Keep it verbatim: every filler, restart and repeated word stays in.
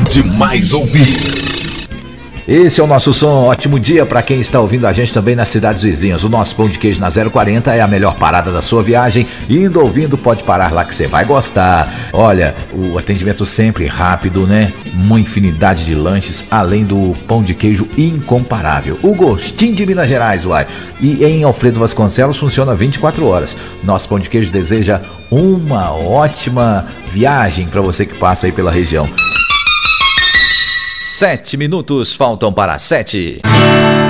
de mais ouvir. Esse é o nosso som, ótimo dia para quem está ouvindo a gente também nas cidades vizinhas. O nosso pão de queijo na zero quarenta é a melhor parada da sua viagem. Indo ouvindo, pode parar lá que você vai gostar. Olha, o atendimento sempre rápido, né? Uma infinidade de lanches, além do pão de queijo incomparável. O gostinho de Minas Gerais, uai. E em Alfredo Vasconcelos funciona vinte e quatro horas. Nosso pão de queijo deseja uma ótima viagem para você que passa aí pela região. Sete minutos faltam para sete.